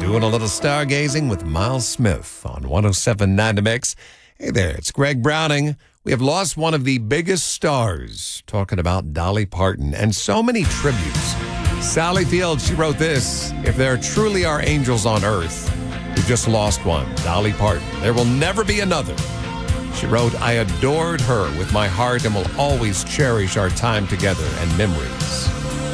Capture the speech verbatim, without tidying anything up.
Doing a little stargazing with Miles Smith on one oh seven point nine The Mix. Hey there, it's Greg Browning. We have lost one of the biggest stars, talking about Dolly Parton, and so many tributes. Sally Field, she wrote this: if there truly are angels on earth, we just lost one, Dolly Parton. There will never be another. She wrote, I adored her with my heart and will always cherish our time together and memories.